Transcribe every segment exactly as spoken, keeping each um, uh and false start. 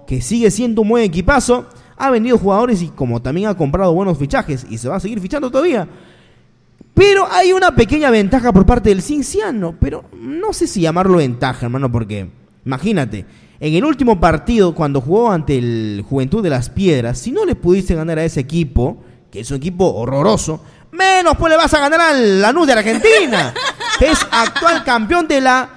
que sigue siendo un buen equipazo, ha vendido jugadores y como también ha comprado buenos fichajes y se va a seguir fichando todavía. Pero hay una pequeña ventaja por parte del Cienciano, pero no sé si llamarlo ventaja, hermano, porque imagínate, en el último partido cuando jugó ante el Juventud de las Piedras, si no le pudiste ganar a ese equipo, que es un equipo horroroso, menos pues le vas a ganar al Lanús de Argentina, que es actual campeón de la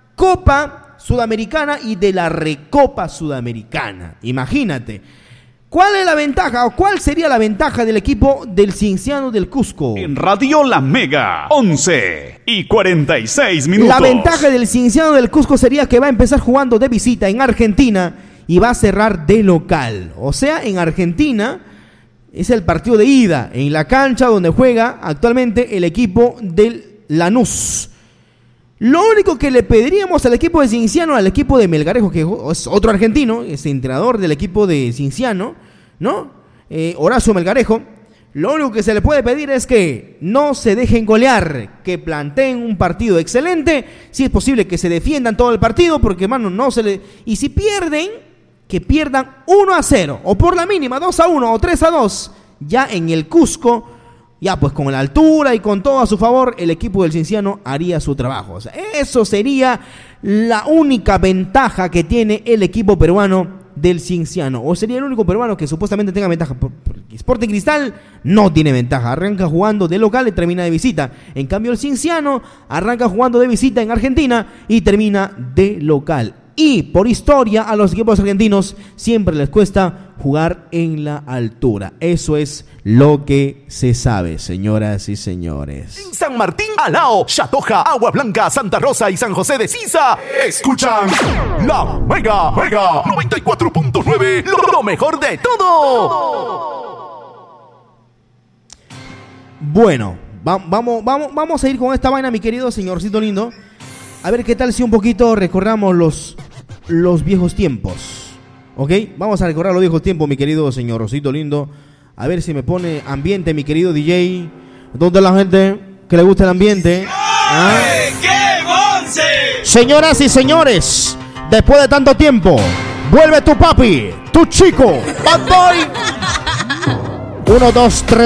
Copa Sudamericana y de la Recopa Sudamericana. Imagínate. ¿Cuál es la ventaja o cuál sería la ventaja del equipo del Cienciano del Cusco? En Radio La Mega, once y cuarenta y seis minutos. La ventaja del Cienciano del Cusco sería que va a empezar jugando de visita en Argentina y va a cerrar de local. O sea, en Argentina es el partido de ida, en la cancha donde juega actualmente el equipo del Lanús. Lo único que le pediríamos al equipo de Cienciano, al equipo de Melgarejo, que es otro argentino, es entrenador del equipo de Cienciano, ¿no? Eh, Horacio Melgarejo, lo único que se le puede pedir es que no se dejen golear, que planteen un partido excelente, si es posible que se defiendan todo el partido, porque hermano, no se le... Y si pierden, que pierdan uno a cero, o por la mínima dos a uno o tres a dos, ya en el Cusco. Ya, pues con la altura y con todo a su favor, el equipo del Cienciano haría su trabajo. O sea, eso sería la única ventaja que tiene el equipo peruano del Cienciano. O sería el único peruano que supuestamente tenga ventaja. Sporting Cristal no tiene ventaja. Arranca jugando de local y termina de visita. En cambio, el Cienciano arranca jugando de visita en Argentina y termina de local. Y por historia, a los equipos argentinos siempre les cuesta jugar en la altura. Eso es lo que se sabe, señoras y señores. En San Martín, Alao, Chatoja, Agua Blanca, Santa Rosa y San José de Sisa, escuchan La Mega, Mega noventa y cuatro punto nueve, lo mejor de todo. Bueno, va, vamos, vamos, vamos a ir con esta vaina, mi querido señorcito lindo. A ver qué tal si un poquito recorramos los, los viejos tiempos. ¿Ok? Vamos a recorrer los viejos tiempos, mi querido señorcito lindo. A ver si me pone ambiente, mi querido D J. ¿Dónde la gente que le gusta el ambiente? ¿Ah? ¡Qué bonce! Señoras y señores, después de tanto tiempo, vuelve tu papi, tu chico, Bad Boy. Uno, dos, tres.